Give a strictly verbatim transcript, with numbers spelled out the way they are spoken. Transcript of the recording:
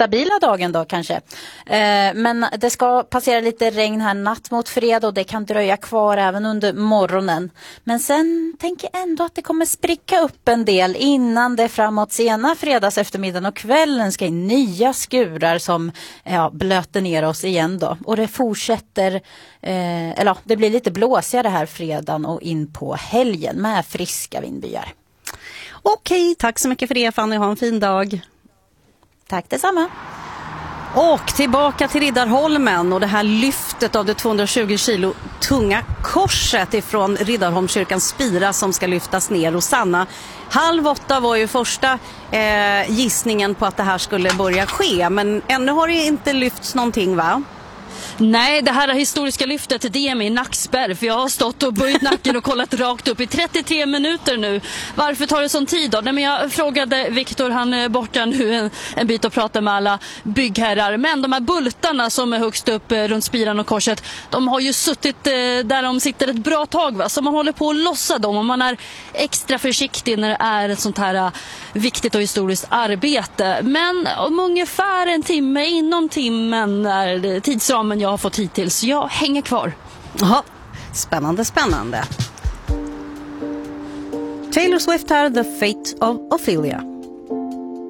stabila dagen då kanske. Eh, men det ska passera lite regn här natt mot fredag och det kan dröja kvar även under morgonen. Men sen tänker jag ändå att det kommer spricka upp en del innan det framåt sena fredags eftermiddagen och kvällen ska in nya skurar som ja, blöter ner oss igen då. Och det fortsätter, eh, eller ja, det blir lite blåsigare här fredagen och in på helgen med friska vindbyar. Okej, tack så mycket för det Fanny, ha en fin dag. Tack detsamma. Och tillbaka till Riddarholmen och det här lyftet av det tvåhundratjugo kilo tunga korset ifrån Riddarholmskyrkans spira som ska lyftas ner. Och Sanna, halv åtta var ju första eh, gissningen på att det här skulle börja ske, men ännu har det inte lyfts någonting, va? Nej, det här historiska lyftet, det är mig nackspärr, för jag har stått och böjt nacken och kollat rakt upp i trettiotre minuter nu. Varför tar det sån tid då? Nej, men jag frågade Viktor, han är borta nu en, en bit och pratar med alla byggherrar. Men de här bultarna som är högst upp eh, runt spiran och korset, de har ju suttit eh, där de sitter ett bra tag, va? Så man håller på att lossa dem och man är extra försiktig när det är ett sånt här uh, viktigt och historiskt arbete. Men om ungefär en timme, inom timmen är tidsramen jag har fått hittills. Jag hänger kvar. Jaha, spännande, spännande. Taylor Swift här, The Fate of Ophelia.